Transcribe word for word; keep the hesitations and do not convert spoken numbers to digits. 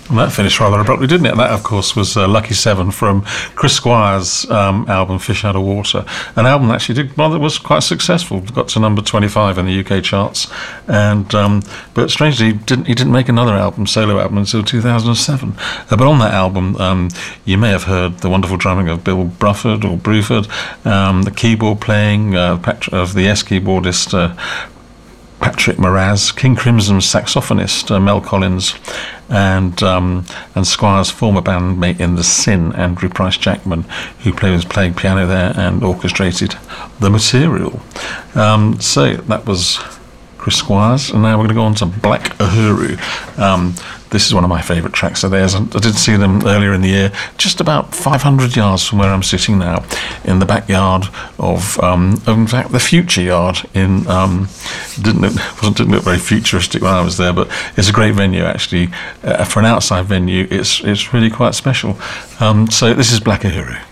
And that finished rather abruptly, didn't it? And that, of course, was uh, Lucky Seven from Chris Squire's um, album Fish Out of Water. An album that actually did, well, that was quite successful. Got to number twenty-five in the U K charts. And um, but strangely, he didn't, he didn't make another album, solo album, until two thousand seven. Uh, but on that album, um, you may have heard the wonderful drumming of Bill Bruford or Bruford, um, the keyboard playing uh, of the S keyboardist uh, Patrick Moraz, King Crimson's saxophonist uh, Mel Collins, and um, and Squire's former bandmate in The Sin, Andrew Price Jackman, who play, was playing piano there and orchestrated The Material. Um, so that was Chris Squires, and now we're going to go on to Black Uhuru. Um, this is one of my favourite tracks of theirs. I did see them earlier in the year, just about five hundred yards from where I'm sitting now, in the backyard of, um, of in fact, the Future Yard. In um, didn't look, wasn't didn't look very futuristic when I was there, but it's a great venue actually. Uh, for an outside venue, it's it's really quite special. Um, so this is Black Uhuru.